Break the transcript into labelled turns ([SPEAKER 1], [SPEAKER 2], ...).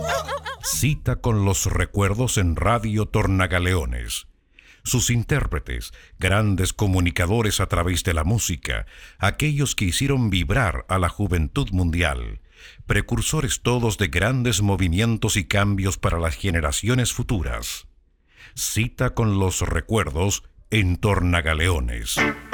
[SPEAKER 1] Cita con los recuerdos en Radio Tornagaleones. Sus intérpretes, grandes comunicadores a través de la música, aquellos que hicieron vibrar a la juventud mundial, precursores todos de grandes movimientos y cambios para las generaciones futuras. Cita con los recuerdos en Tornagaleones.